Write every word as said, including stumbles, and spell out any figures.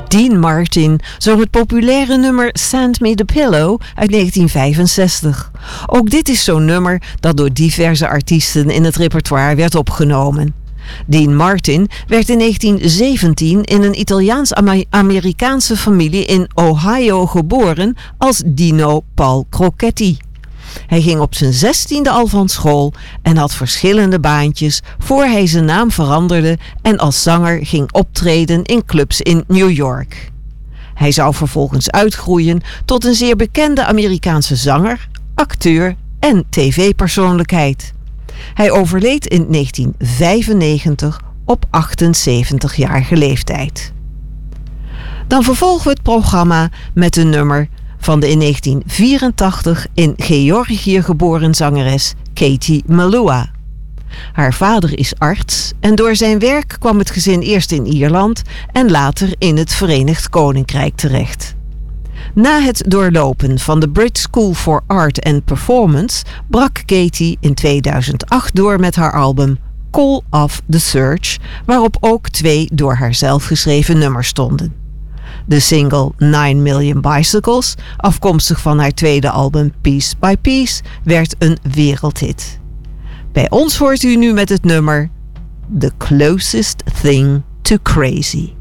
Dean Martin zong het populaire nummer Send Me the Pillow uit negentien vijfenzestig. Ook dit is zo'n nummer dat door diverse artiesten in het repertoire werd opgenomen. Dean Martin werd in negentien zeventien in een Italiaans-Amerikaanse familie in Ohio geboren als Dino Paul Crocetti. Hij ging op zijn zestiende al van school en had verschillende baantjes voor hij zijn naam veranderde en als zanger ging optreden in clubs in New York. Hij zou vervolgens uitgroeien tot een zeer bekende Amerikaanse zanger, acteur en tv-persoonlijkheid. Hij overleed in negentien vijfennegentig op achtenzeventigjarige leeftijd. Dan vervolgen we het programma met een nummer van de in negentien vierentachtig in Georgië geboren zangeres Katie Melua. Haar vader is arts en door zijn werk kwam het gezin eerst in Ierland en later in het Verenigd Koninkrijk terecht. Na het doorlopen van de Brit School for Art and Performance brak Katie in tweeduizend acht door met haar album Call of the Search, waarop ook twee door haarzelf geschreven nummers stonden. De single Nine Million Bicycles, afkomstig van haar tweede album Piece by Piece, werd een wereldhit. Bij ons hoort u nu met het nummer The Closest Thing to Crazy.